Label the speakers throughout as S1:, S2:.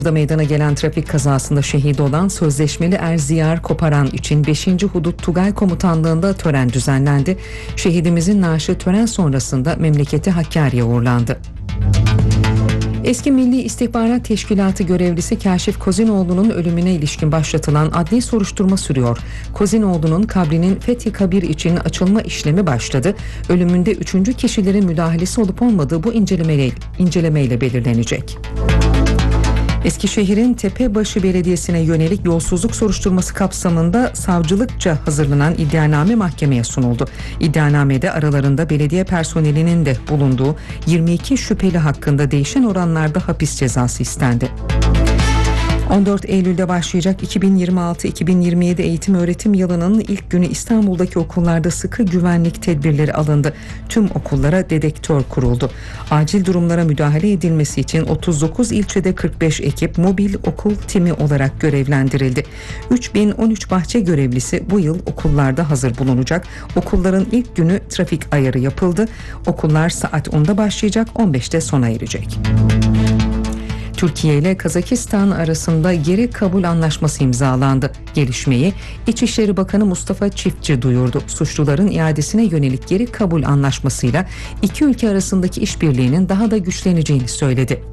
S1: Meydana gelen trafik kazasında şehit olan sözleşmeli Ziyar Koparan için 5. Hudut Tugay Komutanlığı'nda tören düzenlendi. Şehidimizin naaşı tören sonrasında memleketi Hakkari'ye uğurlandı. Eski Milli İstihbarat Teşkilatı görevlisi Kaşif Kozinoğlu'nun ölümüne ilişkin başlatılan adli soruşturma sürüyor. Kozinoğlu'nun kabrinin Fethi Kabir için açılma işlemi başladı. Ölümünde 3. kişilerin müdahalesi olup olmadığı bu incelemeyle belirlenecek. Eskişehir'in Tepebaşı Belediyesi'ne yönelik yolsuzluk soruşturması kapsamında savcılıkça hazırlanan iddianame mahkemeye sunuldu. İddianamede aralarında belediye personelinin de bulunduğu 22 şüpheli hakkında değişen oranlarda hapis cezası istendi. 14 Eylül'de başlayacak 2026-2027 eğitim öğretim yılının ilk günü İstanbul'daki okullarda sıkı güvenlik tedbirleri alındı. Tüm okullara dedektör kuruldu. Acil durumlara müdahale edilmesi için 39 ilçede 45 ekip mobil okul timi olarak görevlendirildi. 3013 bahçe görevlisi bu yıl okullarda hazır bulunacak. Okulların ilk günü trafik ayarı yapıldı. Okullar saat 10'da başlayacak, 15'te sona erecek. Türkiye ile Kazakistan arasında geri kabul anlaşması imzalandı. Gelişmeyi İçişleri Bakanı Mustafa Çiftçi duyurdu. Suçluların iadesine yönelik geri kabul anlaşmasıyla iki ülke arasındaki işbirliğinin daha da güçleneceğini söyledi.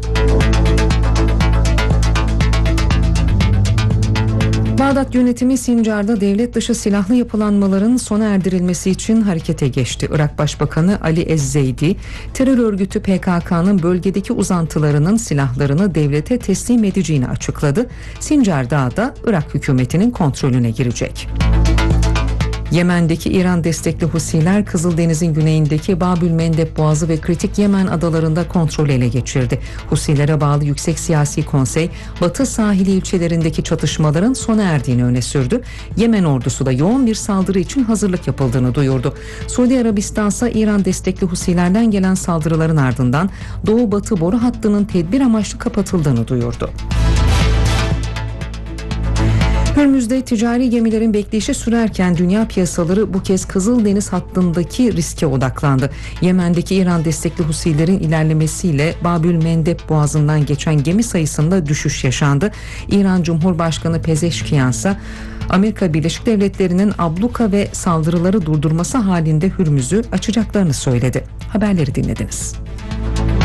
S1: Bağdat yönetimi Sincar'da devlet dışı silahlı yapılanmaların sona erdirilmesi için harekete geçti. Irak Başbakanı Ali Ez-Zeydi, terör örgütü PKK'nın bölgedeki uzantılarının silahlarını devlete teslim edeceğini açıkladı. Sincar Dağı da Irak hükümetinin kontrolüne girecek. Yemen'deki İran destekli Husiler Kızıldeniz'in güneyindeki Babül Mendeb Boğazı ve kritik Yemen adalarında kontrolü ele geçirdi. Husilere bağlı Yüksek Siyasi Konsey, Batı sahili ilçelerindeki çatışmaların sona erdiğini öne sürdü. Yemen ordusu da yoğun bir saldırı için hazırlık yapıldığını duyurdu. Suudi Arabistan ise İran destekli Husilerden gelen saldırıların ardından Doğu-Batı boru hattının tedbir amaçlı kapatıldığını duyurdu. Hürmüz'de ticari gemilerin bekleyişi sürerken dünya piyasaları bu kez Kızıldeniz hattındaki riske odaklandı. Yemen'deki İran destekli Husilerin ilerlemesiyle Babül Mendeb Boğazı'ndan geçen gemi sayısında düşüş yaşandı. İran Cumhurbaşkanı Pezeşkiyan ise Amerika Birleşik Devletleri'nin abluka ve saldırıları durdurması halinde Hürmüz'ü açacaklarını söyledi. Haberleri dinlediniz.